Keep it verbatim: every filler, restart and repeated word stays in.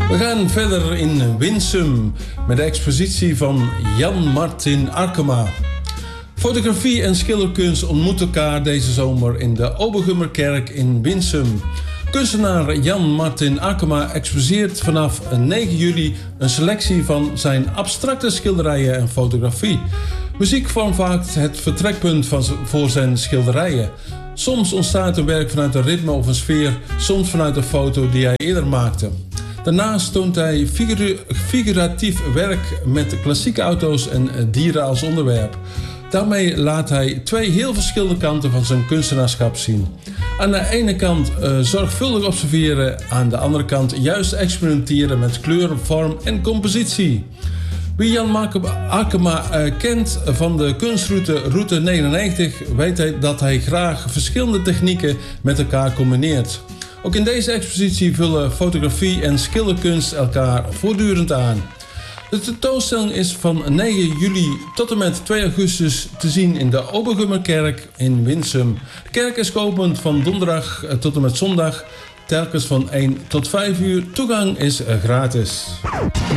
We gaan verder in Winsum met de expositie van Jan Martin Arkema. Fotografie en schilderkunst ontmoeten elkaar deze zomer in de Obergummerkerk in Winsum. Kunstenaar Jan Martin Arkema exposeert vanaf negen juli een selectie van zijn abstracte schilderijen en fotografie. Muziek vormt vaak het vertrekpunt van z- voor zijn schilderijen. Soms ontstaat een werk vanuit een ritme of een sfeer, soms vanuit een foto die hij eerder maakte. Daarnaast toont hij figura- figuratief werk met klassieke auto's en dieren als onderwerp. Daarmee laat hij twee heel verschillende kanten van zijn kunstenaarschap zien. Aan de ene kant uh, zorgvuldig observeren, aan de andere kant juist experimenteren met kleur, vorm en compositie. Wie Jan Arkema uh, kent van de kunstroute Route negenennegentig, weet hij dat hij graag verschillende technieken met elkaar combineert. Ook in deze expositie vullen fotografie en schilderkunst elkaar voortdurend aan. De tentoonstelling is van negen juli tot en met twee augustus te zien in de Obergummerkerk in Winsum. De kerk is geopend van donderdag tot en met zondag, telkens van één tot vijf uur. Toegang is gratis.